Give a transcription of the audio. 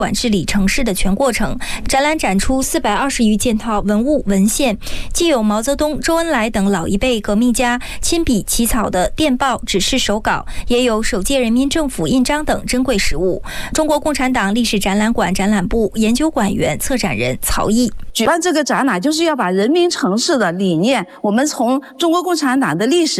管治理城市的全过程。展览展出420余件套文物文献，既有毛泽东、周恩来等老一辈革命家亲笔起草的电报、指示手稿，也有首届人民政府印章等珍贵实物。中国共产党历史展览馆展览部研究馆员、策展人曹毅举办这个展览，就是要把人民城市的理念，我们从中国共产党的历史